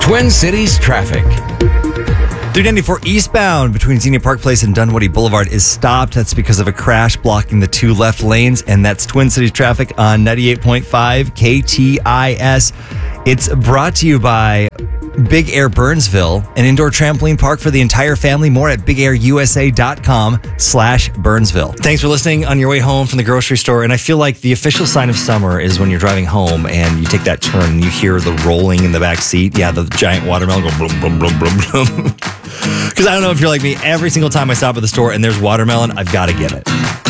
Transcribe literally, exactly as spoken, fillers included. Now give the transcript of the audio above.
Twin Cities traffic. three ninety-four eastbound between Xenia Park Place and Dunwoody Boulevard is stopped. That's because of a crash blocking the two left lanes, and that's Twin Cities traffic on ninety-eight point five K T I S. It's brought to you by Big Air Burnsville, an indoor trampoline park for the entire family. More at bigairusa.com slash Burnsville. Thanks for listening on your way home from the grocery store. And I feel like the official sign of summer is when you're driving home and you take that turn and you hear the rolling in the back seat. Yeah, the giant watermelon go boom, boom, boom, boom, boom. Because I don't know if you're like me, every single time I stop at the store and there's watermelon, I've got to get it.